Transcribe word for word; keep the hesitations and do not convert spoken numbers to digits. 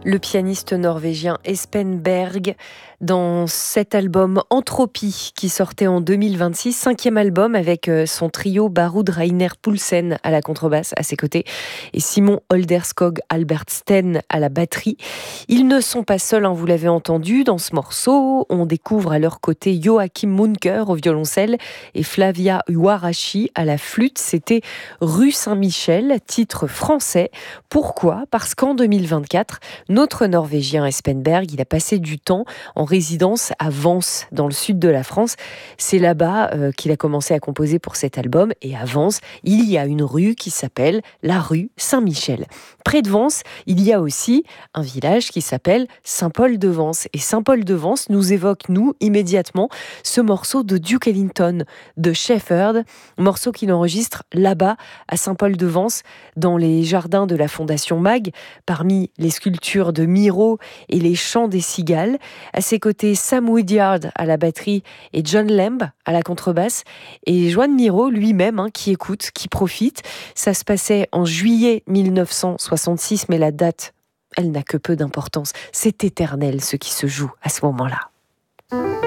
Le pianiste norvégien Espen Berg, dans cet album Entropie qui sortait en deux mille vingt-six, cinquième album avec son trio Barud Reiner Poulsen à la contrebasse à ses côtés et Simon Olderskog Albertsten à la batterie. Ils ne sont pas seuls, hein, vous l'avez entendu, dans ce morceau. On découvre à leur côté Joachim Munker au violoncelle et Flavia Huarachi à la flûte. C'était Rue Saint-Michel, titre français. Pourquoi ? Parce qu'en deux mille vingt-quatre, notre Norvégien Espen Berg, il a passé du temps en résidence à Vence, dans le sud de la France. C'est là-bas euh, qu'il a commencé à composer pour cet album. Et à Vence, il y a une rue qui s'appelle la rue Saint-Michel. Près de Vence, il y a aussi un village qui s'appelle Saint-Paul-de-Vence. Et Saint-Paul-de-Vence nous évoque, nous, immédiatement, ce morceau de Duke Ellington, de Shepherd, morceau qu'il enregistre là-bas, à Saint-Paul-de-Vence, dans les jardins de la Fondation Mag, parmi les sculptures de Miro et les chants des cigales. À ses côtés, Sam Woodyard à la batterie et John Lemb à la contrebasse. Et Joan Miro lui-même, hein, qui écoute, qui profite. Ça se passait en juillet mille neuf cent soixante-six, mais la date, elle n'a que peu d'importance. C'est éternel ce qui se joue à ce moment-là.